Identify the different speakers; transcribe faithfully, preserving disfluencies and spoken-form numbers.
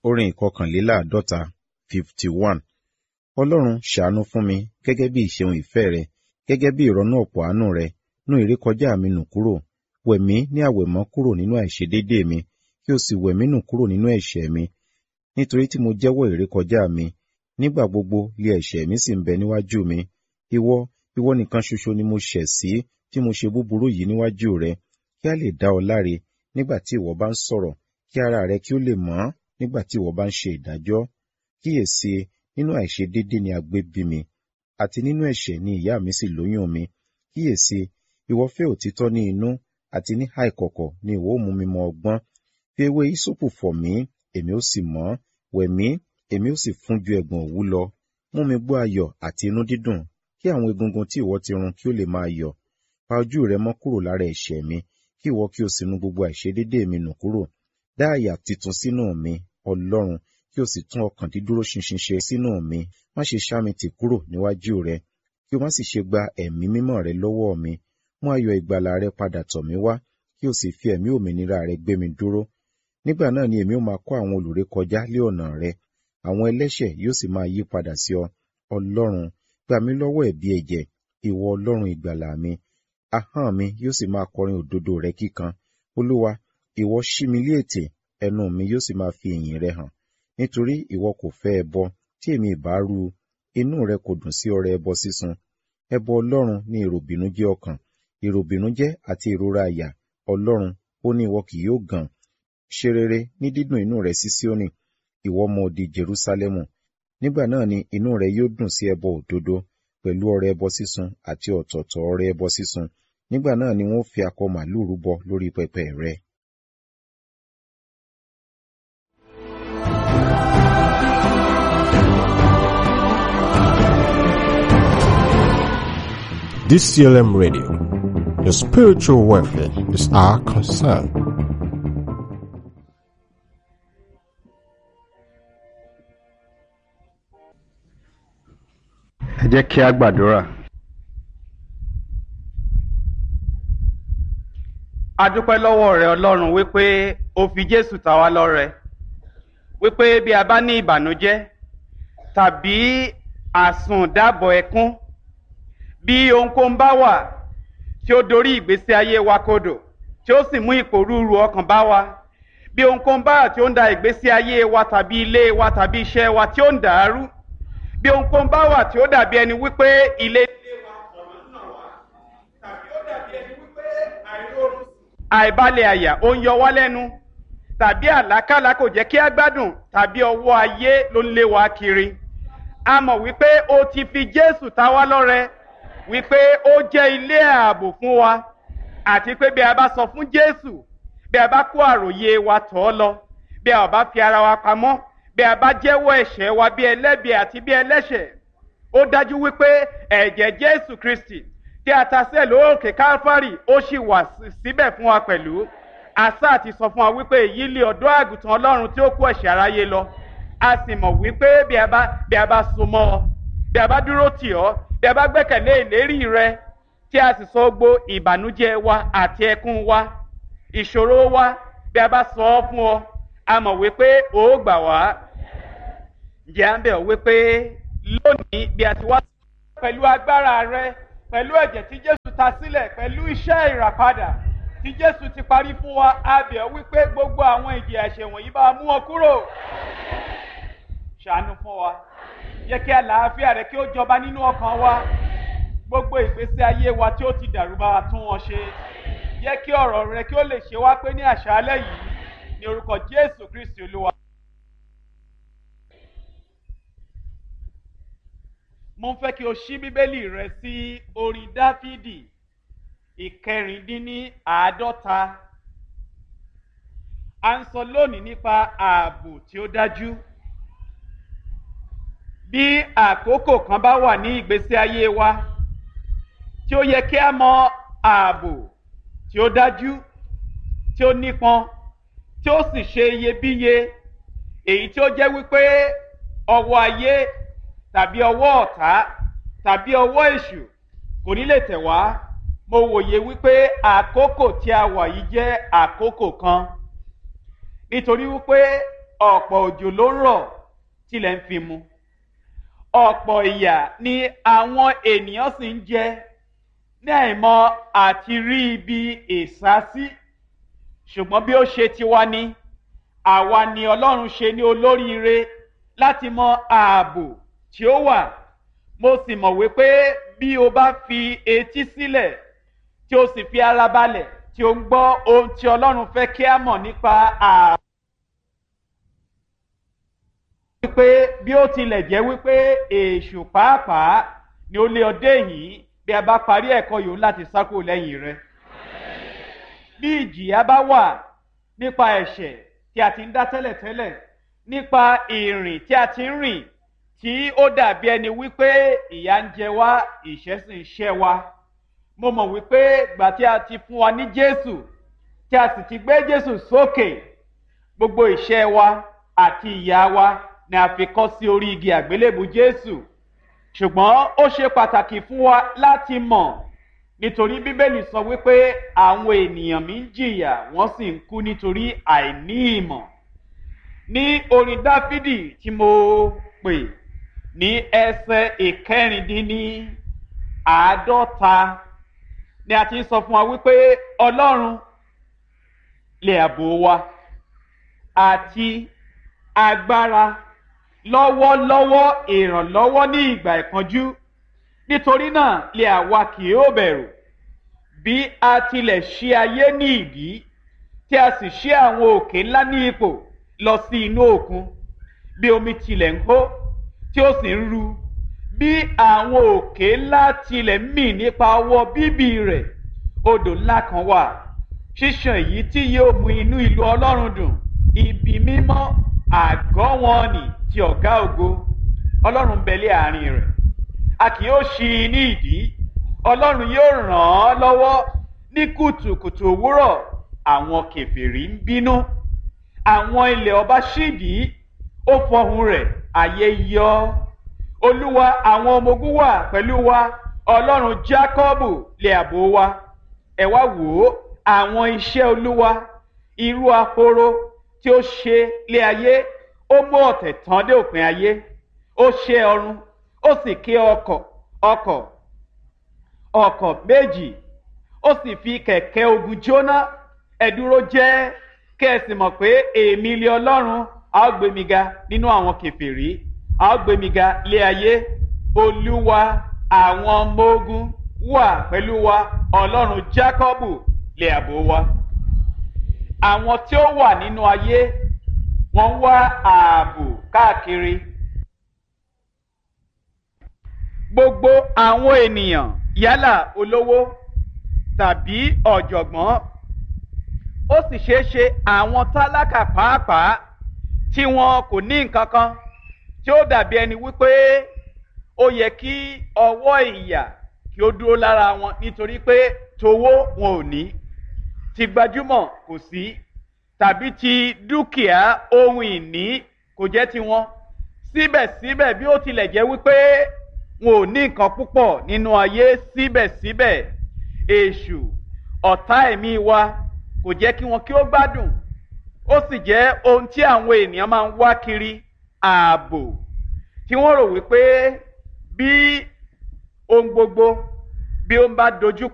Speaker 1: Orin ìkọkànléláàádọ́ta fifty one. Ọlọ́run ṣàánú fún mi gẹ́gẹ́ bí ìṣeun ìfẹ́ rẹ, gẹ́gẹ́ bí ìrọ́nú ọ̀pọ̀ àánú rẹ, nú ìrékọjá mi nù kúrò. Wẹ̀ mí ní àwẹ̀mọ́ kúrò nínú àìṣedéédéé mi, kí o sì wẹ̀ mí nù kúrò nínú ẹ̀ṣẹ̀ mi. Nítorí tí mo jẹ́wọ́ ìrékọjá mi, nígbà gbogbo lé ẹ̀ṣẹ̀ mi sì ń bẹ níwájú mi. Ìwọ, ìwọ nìkan ṣoṣo ni mo ṣẹ̀ sí, tí mo ṣe búburú yìí níwájú rẹ, kí a lè dá ọ láre nígbà tí ìwọ bá ń sọ̀rọ̀, kí ara rẹ kí ó lè mọ́ nígbà tí ìwọ bá ń ṣe ìdájọ́. Kíyèsí, nínú àìṣedéédéé ni a gbé bí mi, àti nínú ẹ̀ṣẹ̀ ni ìyá mi sì lóyún mi. Kíyèsí, ìwọ fẹ́ òtítọ́ ní inú, àti ní àìkọ̀kọ̀ ni ìwọ ó mú mi mọ ọgbọ́n. Fi ewé ìsopù fọ̀ mí, èmi ó sì mọ́, wẹ̀ mí, èmi ó sì fún ju ẹ̀gbọ̀n òwú lọ. Mú mi gbọ́ ayọ̀ àti inú dídùn, kí àwọn egungun tí ìwọ ti run kí ó lè máa yọ̀. Pa ojú rẹ mọ́ kúrò lára ẹ̀ṣẹ̀ mi, kí ìwọ kí o sì nu gbogbo àìṣedéédéé mi nù kúrò. Dá àyà titun sínú mi, Ọlọ́run, kí o sì tún ọkàn dídúró ṣinṣin ṣe sínú mi. Má ṣe ṣá mi tì kúrò níwájú rẹ, kí o má sì ṣe gba ẹ̀mí mímọ́ rẹ lọ́wọ́ mi. Mú ayọ̀ ìgbàlà rẹ padà tọ̀ mí wá, kí o sì fi ẹ̀mí òmìnira rẹ gbé mi dúró. Nígbà náà ni èmi ó máa kọ́ àwọn olùrékọjá lé ọ̀nà rẹ, àwọn ẹlẹ́ṣẹ̀ yóò sì máa yí padà sí ọ. Ọlọ́run, gbà mí lọ́wọ́ ẹ̀bi ẹ̀jẹ̀, ìwọ Ọlọ́run ìgbàlà mi. Ahọ́n mi yóò sì máa kọrin òdodo rẹ kíkan. Olúwa, ìwọ ṣí mi lé ètè, ẹnu mi yóò sì máa fi ìyìn rẹ hàn. Nítorí ìwọ kò fẹ́ ẹbọ tí èmi ìbá rú, inú rẹ kò dùn sí ọrẹ ẹbọ sísun. Ẹbọ Ọlọ́run ní ìròbìnújẹ́ ọkàn, ìròbìnújẹ́ àti ìrora àyà, Ọlọ́run, ó ní ìwọ kì yóò gàn. Ṣe rere ní dídùn inú rẹ sí Síónì, ìwọ ọmọ odi Jerúsálẹ́mù. Nígbà náà ni inú rẹ yóò dùn sí ẹbọ òdodo, pẹ̀lú ọrẹ ẹbọ sísun àti ọ̀tọ̀ọ̀tọ̀ ọrẹ ẹbọ sísun. Nígbà náà ni wọ́n fi akọ màlúù rúbọ lórí pẹpẹ rẹ.
Speaker 2: D C L M Radio, your spiritual welfare is our concern.
Speaker 3: Ẹ jẹ́ kí a gbàdúrà. A dúpẹ́ lọ́wọ́ rẹ Ọlọ́run wípé o fi Jésù ta wá lọ́rẹ, wípé bí a bá ní ìbànújẹ́ tàbí àsùndábọ̀ ẹkún, bí ohunkóhun bá wà tí ó dorí ìgbésí ayé wa kodò, tí ó sì mú ìpòrúurú ọkàn bá wa, bí ohunkóhun bá wà tí ó ń da ìgbésí ayé wa tàbí ilé wa tàbí iṣẹ́ wa tí ó ń dàrú, bí ohunkóhun bá wà tí ó dàbí ẹni wípé ilé ilé wa ọ̀nà náà wá, tàbí ó dàbí ẹni wípé àìróorun àìbalẹ̀ àyà ó ń yọ wá lẹ́nu, tàbí àlákàlà kò jẹ́ kí á gbádùn, tàbí ọwọ́ ayé ló ń lé wa kiri. A mọ̀ wípé o ti fi Jésù ta wá lọ́rẹ, wípé ó jẹ́ ilé ààbò fún wa, àti pé bí a bá sọ fún Jésù, bí a bá kó àròyé wa tọ̀ ọ́ lọ, bí a bá fi ara wa pamọ́, bí a bá jẹ́wọ́ ẹ̀ṣẹ̀ wa bí ẹlẹ́bi àti bí ẹlẹ́ṣẹ̀, ó dájú wípé ẹ̀jẹ̀ Jésù Kristi tí a ta sílẹ̀ lóòkè Kálífárì ó sì wà síbẹ̀ fún wa pẹ̀lú. Àsá àti sọ fún wa wípé èyí lé ọ̀dọ́ àgùntàn Ọlọ́run tí ó kó ẹ̀ṣẹ̀ aráyé lọ. A sì mọ̀ wípé bí a bá bí a bá so mọ́ ọ, bí a bá dúró tì ọ́, bí a bá gbẹ́kẹ̀lé ìlérí rẹ, tí a sì sọ gbogbo ìbànújẹ́ wa àti ẹkún wa, ìṣòro wa, bí a bá sọ ọ́ fún ọ, a mọ̀ wípé ó gbà wá. Ǹjẹ́ à ń bẹ̀ ọ́ wípé lónìí bí a ti wá pẹ̀lú agbára rẹ, pẹ̀lú ẹ̀jẹ̀ tí Jésù ta sílẹ̀, pẹ̀lú iṣẹ́ ìràpadà tí Jésù ti parí fún wa, a bẹ̀ ọ́ wípé gbogbo àwọn ìjì ẹ̀ṣẹ̀ wọ̀nyí bá mú wọn kúrò. Ṣàánú fún wa, jẹ́ kí àlàáfíà rẹ kí ó jọba nínú ọkàn wa. Gbogbo ìgbésí ayé wa tí ó ti dàrú bá wa tún wọn ṣe. Jẹ́ kí ọ̀rọ̀ rẹ kí ó lè ṣe wá pé ní àṣálẹ́ yìí, ní orúkọ Jésù Kristi Olúwa. Mo ń fẹ́ kí o ṣí Bíbélì rẹ sí orin Dáfídì ìkẹrìndínláàádọ́ta. A ń sọ lónìí nípa ààbò tí ó dájú. Bí àkókò kan bá wà ní ìgbésí ayé wa tí ó yẹ kí a mọ ààbò tí ó dájú, tí ó nípọn, tí ó sì ṣe iyebíye, èyí tí ó jẹ́ wípé ọwọ́ ayé tàbí ọwọ́ ọ̀tá tàbí ọwọ́ èṣù kò ní lè tẹ̀ wá. Mo wòye wípé àkókò tí a wà yìí jẹ́ àkókò kan, nítorí wípé ọ̀pọ̀ òjò ló ń rọ̀ tilẹ̀ ń fi mu ọ̀pọ̀ ìyà ni àwọn ènìyàn sì ń jẹ ní àìmọ̀ àti rí ibi ìsásí ṣùgbọ́n bí ó ṣe tiwa ni àwa ni Ọlọ́run ṣe ní olóríire láti mọ ààbò tí ó wà. Mo sì mọ̀ wípé bí o bá fi etí sílẹ̀ tí o sì fi ara balẹ̀ tí o ń gbọ́ ohun tí Ọlọ́run fẹ́ kí a mọ̀ nípa ààbò. Wípé bí ó tilẹ̀ jẹ́ wípé èṣù pàápàá ni ó lé ọdẹ yìí bí a bá parí ẹ̀kọ́ yòó láti sá kúrò lẹ́yìn rẹ̀. Bí ìjìyà bá wà nípa ẹ̀ṣẹ̀ tí a ti ń dá tẹ́lẹ̀tẹ́lẹ̀ nípa ìrìn tí a ti ń rìn tí ó dàbí ẹni wípé ìyà ń jẹ wá ìṣẹ́ sì ń ṣẹ́ wa. Mo mọ̀ wípé ìgbà tí a ti fún wa ní Jésù tí a sì ti gbé Jésù sókè gbogbo ìṣẹ́ wa àti ìyà wa ni a fi kọ́ sí orí igi àgbélébù Jésù. Ṣùgbọ́n ó ṣe pàtàkì fún wa láti mọ̀ nítorí Bíbélì sọ wípé àwọn ènìyàn mi ń jìyà wọ́n sì ń kú nítorí àìní ìmọ̀. Ní orin Dáfídì tí mo pè ní ẹsẹ̀ ìkẹrìndínní àádọ́ta ni a ti ń sọ fún wa wípé Ọlọ́run lè ààbò wa àti agbára lọ́wọ́lọ́wọ́ ìrànlọ́wọ́ ní ìgbà ìpọ́njú. Nítorí náà lè àwa kì yóò bẹ̀rù bí a tilẹ̀ ṣí ayé ní ìdí tí a sì ṣí àwọn òkè ńlá ní ipò lọ sí inú òkun, bí omi tilẹ̀ ń hó tí ó sì ń ru, bí àwọn òkè ńlá tilẹ̀ ń mì nípa ọwọ́ bíbì rẹ̀. Odò ńlá kan wà ṣíṣàn èyí tí yóò mú inú ìlú Ọlọ́run dùn, ibi mímọ́ àgọ́ wọn nì ti ọ̀gá ògo. Ọlọ́run bẹ lé àárín rẹ̀, a kì yóò ṣí i ní ìdí. Ọlọ́run yóò ràn án lọ́wọ́ ní kùtùkùtù òwúrọ̀. Àwọn kèfèrí ń bínú, àwọn ilẹ̀ ọba ṣídìí, ó fọhùn rẹ̀ ayé yọ. Olúwa àwọn ọmọ ogun wà pẹ̀lú wa, Ọlọ́run Jákọ́bù lè ààbò wa. Ẹ wá wò ó àwọn iṣẹ́ Olúwa, irú ahoro tí ó ṣe lé ayé. Ó mú ọ̀tẹ̀ tán dé òpin ayé, ó ṣe ọ̀run, ó sì ké ọkọ̀ ọkọ̀ ọkọ̀ méjì, ó sì fi kẹ̀kẹ́ ogun jóná. Ẹ dúró jẹ́ kí ẹ sì mọ̀ pé èmi lé Ọlọ́run, a ó gbé mi ga nínú àwọn kèfèrí, a ó gbé mi ga lé ayé. Olúwa àwọn ọmọ ogun wà pẹ̀lú wa, Ọlọ́run Jákọ́bù lè ààbò wa. Àwọn tí ó wà nínú ayé wọ́n ń wá ààbò káàkiri. Gbogbo àwọn ènìyàn yálà olówó tàbí ọ̀jọ̀gbọ́n, ó sì ṣeé ṣe àwọn tálákà pàápàá tí wọn kò ní nǹkan kan tí ó dàbí ẹni wípé ó yẹ kí ọwọ́ ìyà kí ó dúró lára wọn nítorí pé towó wọn ò ní, ti gbajúmọ̀ kò sí, tàbí ti dúkìá ohun ìní kò jẹ́ tiwọn. Síbẹ̀síbẹ̀ bí ó tilẹ̀ jẹ́ wípé wọn ò ní nǹkan púpọ̀ nínú ayé, síbẹ̀síbẹ̀ èṣù ọ̀tá ẹ̀mí wa kò jẹ́ kí wọn kí ó gbádùn. Ó sì jẹ́ ohun tí àwọn ènìyàn máa ń wá kiri, ààbò tí wọ́n rò wípé bí ohun gbogbo bí ó ń bá dojú